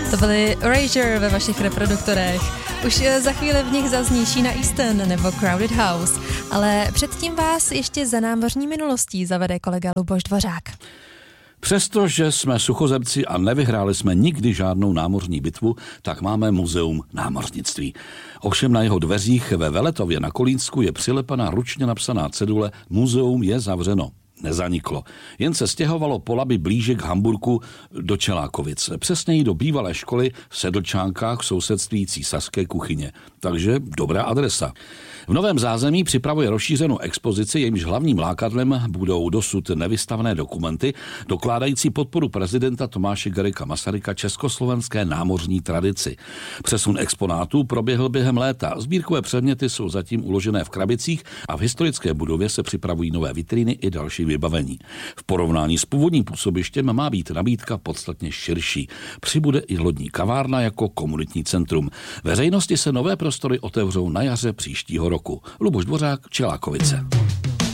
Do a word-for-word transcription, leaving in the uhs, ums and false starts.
To byly Erasure ve vašich reproduktorech. Už za chvíli v nich zazní Sheena Easton nebo Crowded House. Ale předtím vás ještě za námořní minulostí zavede kolega Luboš Dvořák. Přestože jsme suchozemci a nevyhráli jsme nikdy žádnou námořní bitvu, tak máme muzeum námořnictví. Ovšem na jeho dveřích ve Veletově na Kolínsku je přilepená ručně napsaná cedule Muzeum je zavřeno. Nezaniklo. Jen se stěhovalo po Labi blíže k Hamburku do Čelákovic. Přesněji do bývalé školy v Sedlčánkách v sousedství císařské kuchyně. Takže dobrá adresa. V novém zázemí připravuje rozšířenou expozici, jejímž hlavním lákadlem budou dosud nevystavené dokumenty, dokládající podporu prezidenta Tomáše Garrigua Masaryka československé námořní tradici. Přesun exponátů proběhl během léta. Sbírkové předměty jsou zatím uložené v krabicích a v historické budově se připravují nové vitríny i další vybavení. V porovnání s původním působištěm má být nabídka podstatně širší. Přibude i lodní kavárna jako komunitní centrum. Veřejnosti se nové prostory otevřou na jaře příštího roku. Luboš Dvořák, Čelákovice.